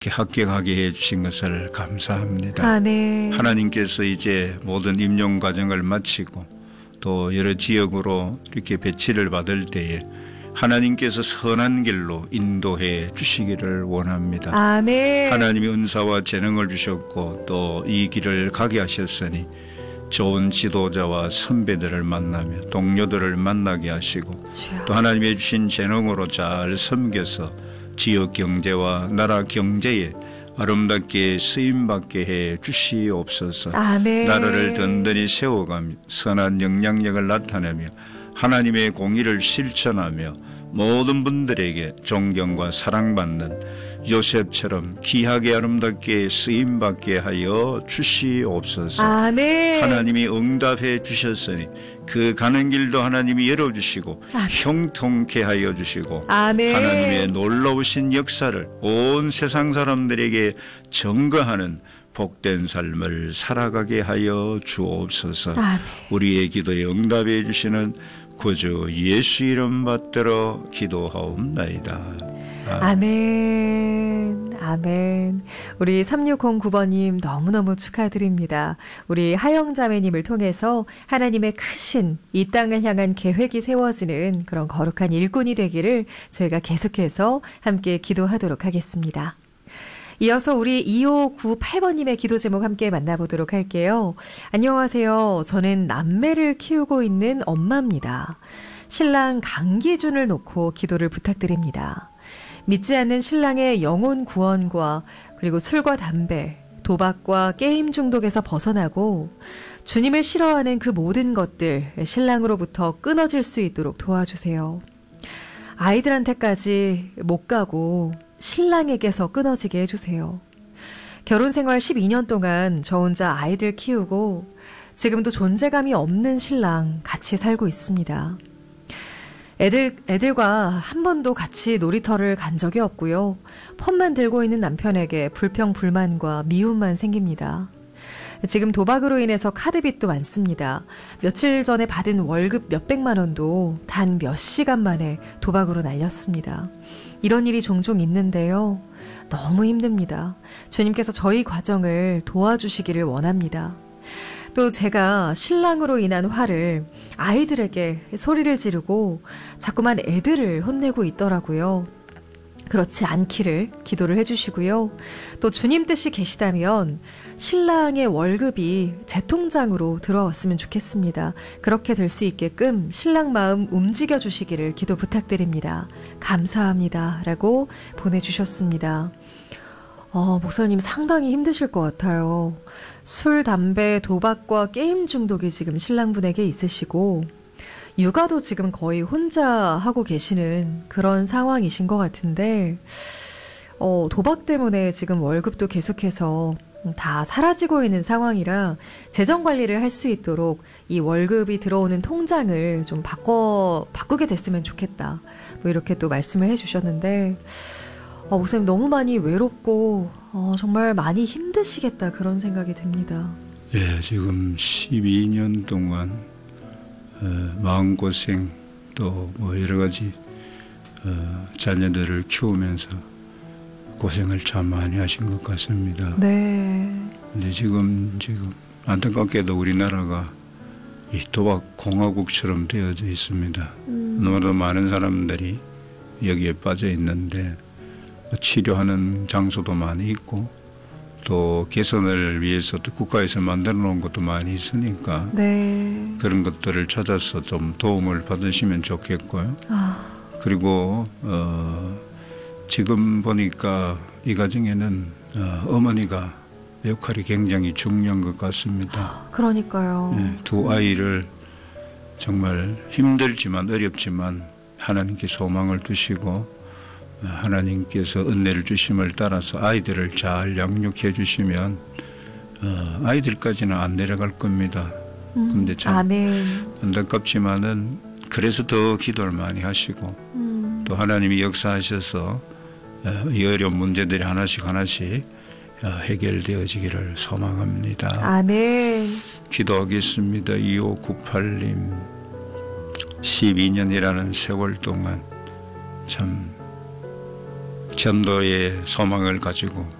합격하게 해주신 것을 감사합니다. 아멘. 하나님께서 이제 모든 임용 과정을 마치고 또 여러 지역으로 이렇게 배치를 받을 때에 하나님께서 선한 길로 인도해 주시기를 원합니다. 아멘. 하나님이 은사와 재능을 주셨고 또 이 길을 가게 하셨으니 좋은 지도자와 선배들을 만나며 동료들을 만나게 하시고 또 하나님이 주신 재능으로 잘 섬겨서 지역 경제와 나라 경제에 아름답게 쓰임받게 해 주시옵소서. 아멘. 나라를 든든히 세워가며 선한 영향력을 나타내며 하나님의 공의를 실천하며 모든 분들에게 존경과 사랑받는 요셉처럼 귀하게 아름답게 쓰임받게 하여 주시옵소서. 아멘. 하나님이 응답해 주셨으니 그 가는 길도 하나님이 열어주시고 아멘. 형통케 하여 주시고 아멘. 하나님의 놀라우신 역사를 온 세상 사람들에게 증거하는 복된 삶을 살아가게 하여 주옵소서. 아멘. 우리의 기도에 응답해 주시는 구주 예수 이름 받들어 기도하옵나이다. 아멘. 아멘. 우리 3609번님 너무너무 축하드립니다. 우리 하영자매님을 통해서 하나님의 크신 이 땅을 향한 계획이 세워지는 그런 거룩한 일꾼이 되기를 저희가 계속해서 함께 기도하도록 하겠습니다. 이어서 우리 2598번님의 기도 제목 함께 만나보도록 할게요. 안녕하세요. 저는 남매를 키우고 있는 엄마입니다. 신랑 강기준을 놓고 기도를 부탁드립니다. 믿지 않는 신랑의 영혼 구원과 그리고 술과 담배, 도박과 게임 중독에서 벗어나고 주님을 싫어하는 그 모든 것들 신랑으로부터 끊어질 수 있도록 도와주세요. 아이들한테까지 못 가고 신랑에게서 끊어지게 해주세요. 결혼생활 12년 동안 저 혼자 아이들 키우고 지금도 존재감이 없는 신랑 같이 살고 있습니다. 애들과 한 번도 같이 놀이터를 간 적이 없고요. 폰만 들고 있는 남편에게 불평불만과 미움만 생깁니다. 지금 도박으로 인해서 카드빚도 많습니다. 며칠 전에 받은 월급 몇백만 원도 단 몇 시간 만에 도박으로 날렸습니다. 이런 일이 종종 있는데요. 너무 힘듭니다. 주님께서 저희 과정을 도와주시기를 원합니다. 또 제가 신랑으로 인한 화를 아이들에게 소리를 지르고 자꾸만 애들을 혼내고 있더라고요. 그렇지 않기를 기도를 해주시고요. 또 주님 뜻이 계시다면 신랑의 월급이 제 통장으로 들어왔으면 좋겠습니다. 그렇게 될 수 있게끔 신랑 마음 움직여 주시기를 기도 부탁드립니다. 감사합니다. 라고 보내주셨습니다. 목사님 상당히 힘드실 것 같아요. 술, 담배, 도박과 게임 중독이 지금 신랑분에게 있으시고 육아도 지금 거의 혼자 하고 계시는 그런 상황이신 것 같은데 도박 때문에 지금 월급도 계속해서 다 사라지고 있는 상황이라 재정 관리를 할 수 있도록 이 월급이 들어오는 통장을 좀 바꾸게 됐으면 좋겠다. 뭐 이렇게 또 말씀을 해주셨는데 목사님 너무 많이 외롭고 정말 많이 힘드시겠다 그런 생각이 듭니다. 예, 지금 12년 동안 마음고생 또 뭐 여러 가지 자녀들을 키우면서 고생을 참 많이 하신 것 같습니다. 네. 근데 지금 안타깝게도 우리나라가 이 도박 공화국처럼 되어져 있습니다. 너무나 많은 사람들이 여기에 빠져 있는데 치료하는 장소도 많이 있고 또 개선을 위해서 또 국가에서 만들어 놓은 것도 많이 있으니까 네. 그런 것들을 찾아서 좀 도움을 받으시면 좋겠고요. 그리고 지금 보니까 이 가정에는 어머니가 역할이 굉장히 중요한 것 같습니다. 그러니까요. 네, 두 아이를 정말 힘들지만 어렵지만 하나님께 소망을 두시고 하나님께서 은혜를 주심을 따라서 아이들을 잘 양육해 주시면 아이들까지는 안 내려갈 겁니다. 근데 참 아멘. 안타깝지만은 그래서 더 기도를 많이 하시고 또 하나님이 역사하셔서 이 어려운 문제들이 하나씩 해결되어지기를 소망합니다. 아멘. 기도하겠습니다. 2598님 12년이라는 세월 동안 참 전도의 소망을 가지고